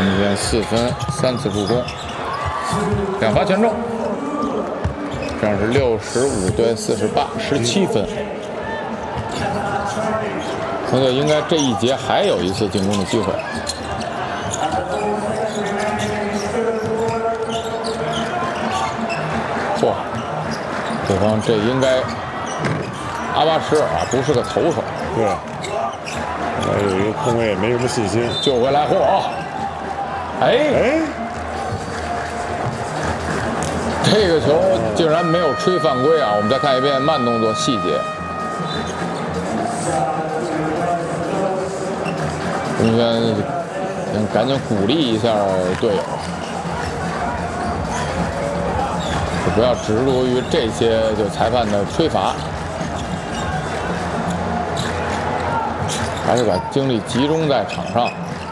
今天4分，3次助攻，2罚全中，这样是65对48，17分。红队应该这一节还有一次进攻的机会。嚯，对方这应该阿巴什尔啊，不是个投手。 对，有一个空位，没什么信心。 救回来，嚯！哎，这个球竟然没有吹犯规啊！我们再看一遍慢动作细节。洪轩赶紧鼓励一下队友，不要执着于这些就裁判的吹罚，还是把精力集中在场上。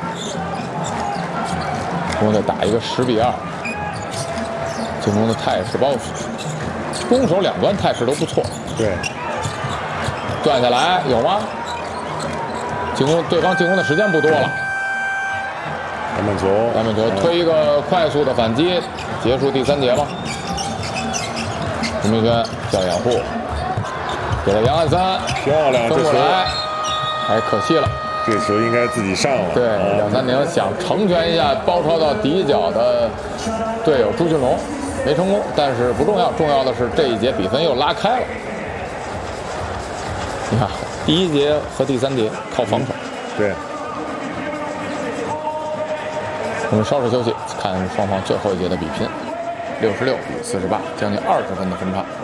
我们得打一个10比2，进攻的态势包袱，攻守两端态势都不错。 对， 转下来有吗？进攻，对方进攻的时间不多了。 篮板球， 推一个快速的反击，结束第3节吗？陈明轩叫掩护，给了杨汉三， 漂亮， 分过来，哎，可惜了。 这球应该自己上了。 对，梁三宁想成全一下包抄到底角的队友朱俊龙，没成功，但是不重要，重要的是这一节比分又拉开了。你看，第1节和第3节靠防守。 对。 我们稍事休息，看双方最后一节的比拼，66比48，将近20分的分差。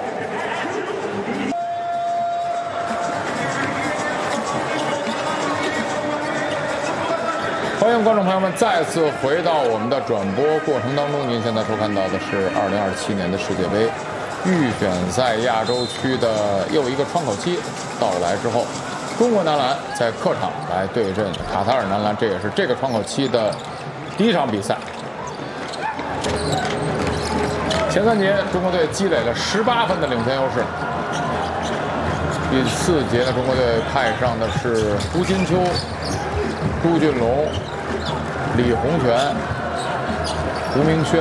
欢迎观众朋友们再次回到我们的转播过程当中。您现在收看到的是2027年的世界杯预选赛亚洲区的又一个窗口期到来之后，中国男篮在客场来对阵卡塔尔男篮，这也是这个窗口期的第1场比赛。前3节中国队积累了18分的领先优势。第4节呢，中国队派上的是胡金秋、朱俊龙、李洪权、胡明轩，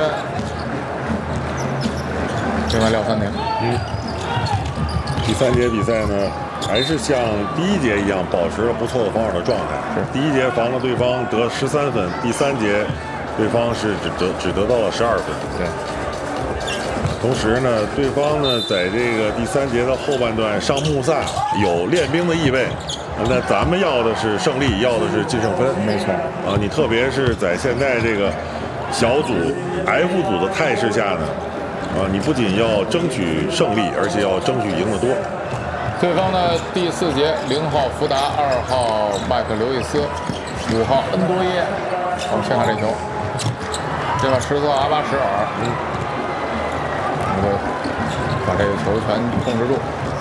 另外廖三宁。 第3节比赛呢，还是像第1节一样，保持了不错的防守的状态。第1节防了对方得13分，第3节对方是只得到了12分。 对。 同时呢，对方呢在这个第3节的后半段上穆萨有练兵的意味。那咱们要的是胜利，要的是净胜分。 没错啊，你特别是在现在这个小组 F 组的态势下呢，你不仅要争取胜利，而且要争取赢得多。 对方呢，第4节0号福达，2号麦克刘易斯，5号恩多耶。我们先看这球，这把14号阿巴什尔，我们把这个球权控制住。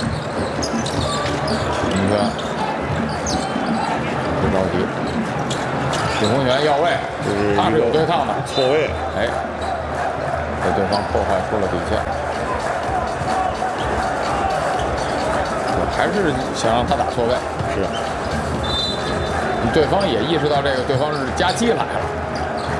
你看。不着急，李洪权要位，他是有对抗的错位， 哎，给对方破坏出了底线。我还是想让他打错位， 是。 对方也意识到这个，对方是夹击来了。